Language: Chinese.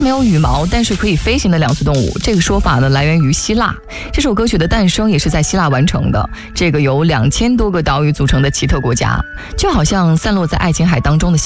没有羽毛但是可以飞行的两栖动物，这个说法呢来源于希腊。这首歌曲的诞生也是在希腊完成的，这个由2000多个岛屿组成的奇特国家，就好像散落在爱琴海当中的